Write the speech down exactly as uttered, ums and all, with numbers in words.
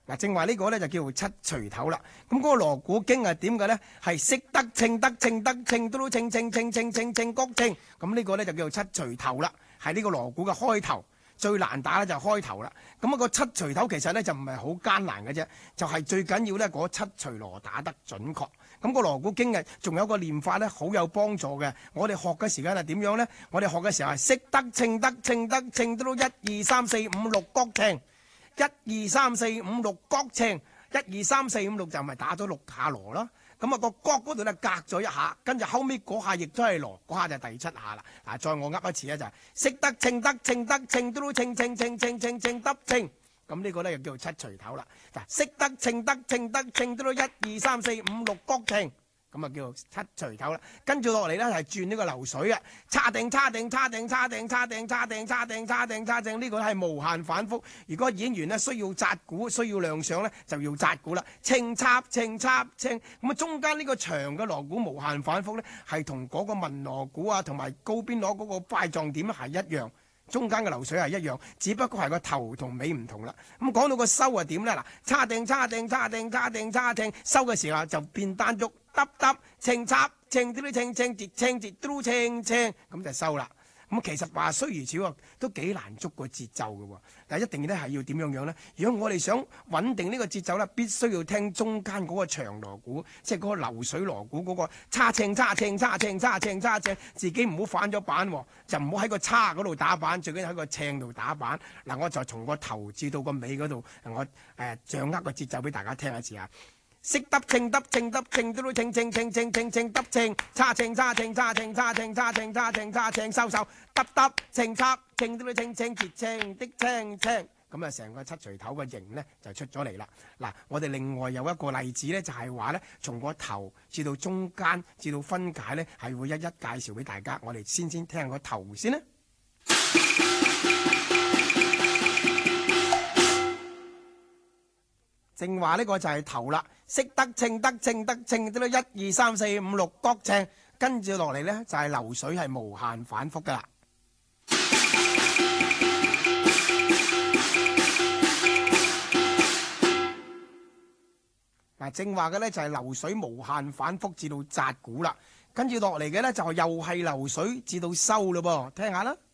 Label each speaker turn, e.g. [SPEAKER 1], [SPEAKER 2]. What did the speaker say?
[SPEAKER 1] 嗱，正話呢個咧就叫做七錘頭啦。咁嗰個鑼鼓經係點嘅咧？係識得稱得稱得稱都都稱稱稱稱稱稱谷稱。咁呢個咧就叫做七錘頭啦，係呢個鑼鼓嘅開頭。最難打咧就係開頭啦。咁、那、一個七錘頭其實咧就唔係好艱難嘅啫，就係、是、最緊要咧嗰七錘鑼打得準確。咁、那個鑼鼓經嘅仲有個練法咧好有幫助嘅。我哋學嘅時間係點樣咧？我哋學嘅時候係識得稱得稱得稱都都一二三四五六谷稱。一二三四五六角稱，一二三四五六就咪打咗六下鑼咯。咁、那、啊個角嗰度咧隔咗一下，跟住後尾嗰下亦都係鑼，嗰下就第七下啦。嗱，再我噏一次咧就係、是、識得稱得稱得稱都都稱稱稱稱稱稱得稱。咁呢個咧又叫做七錘頭啦。嗱，識得稱得稱得稱都都一二三四五六角稱。咁啊叫做七錘頭啦，跟住落嚟咧係轉呢個流水啊，叉定叉定叉定叉定叉定叉定叉定叉定叉定，呢個係無限反覆。如果演員咧需要紮鼓，需要亮相咧，就要紮鼓啦，稱插稱插稱。咁啊中間呢個長嘅鑼鼓無限反覆咧，係同嗰個文鑼鼓啊，同埋高邊鑼嗰個快撞點係一樣。中間嘅流水係一樣，只不過係個頭同尾唔同啦。咁講到個收係點咧？嗱，叉定叉定叉定叉定叉定，收嘅時候就變單喐，揼揼稱插稱啲啲稱稱節稱節都稱稱，咁就收啦。咁其實話雖如此喎，都幾難捉個節奏嘅喎。但係一定咧係要點樣樣咧？如果我哋想穩定呢個節奏咧，必須要聽中間嗰個長鑼鼓，即係嗰個流水鑼鼓嗰個叉稱叉稱叉稱叉稱叉稱，自己唔好反咗板喎，就唔好喺個叉嗰度打板，最緊要喺個稱度打板。嗱，我就從個頭至到個尾嗰度，我誒、呃、掌握個節奏俾大家聽一次啊！識得稱得稱得稱都都稱稱稱稱稱稱得稱，叉稱叉稱叉稱叉稱叉稱叉稱叉稱收收得得稱插稱都都稱稱節稱的稱稱，咁啊成個七錘頭嘅形呢就出咗嚟啦。嗱，我哋另外有一個例子呢，就係話呢，從個頭至到中間至到分解呢，係會一一介紹俾大家。我哋先先聽個頭先啦。正話呢個就係頭啦，識得稱得稱得稱都都一二三四五六角稱，跟住落嚟呢，就係流水係無限反覆噶啦。嗱，正話嘅呢，就係流水無限反覆至到紮鼓啦，跟住落嚟嘅呢，就又係流水至到收咯噃，聽下啦。